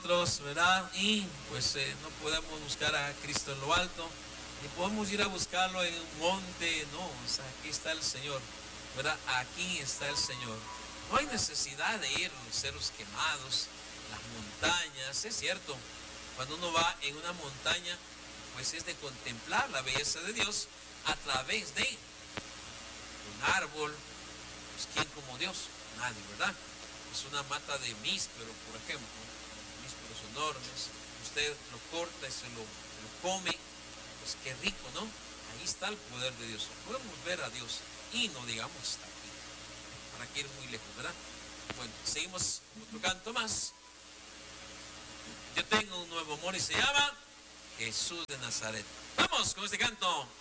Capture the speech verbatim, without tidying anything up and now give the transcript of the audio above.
¿verdad? Y pues eh, no podemos buscar a Cristo en lo alto, ni podemos ir a buscarlo en un monte, no, o sea, aquí está el Señor, ¿verdad? Aquí está el Señor. No hay necesidad de ir a los cerros quemados, las montañas, es cierto, cuando uno va en una montaña, pues es de contemplar la belleza de Dios a través de un árbol. Pues ¿quién como Dios? Nadie, ¿verdad? Es una mata de míspero, por ejemplo, mísperos enormes, usted lo corta y se lo, se lo come, pues qué rico, ¿no? Ahí está el poder de Dios. Podemos ver a Dios y no digamos está aquí, para que ir muy lejos, ¿verdad? Bueno, seguimos otro canto más. Yo tengo un nuevo amor y se llama Jesús de Nazaret. Vamos con este canto.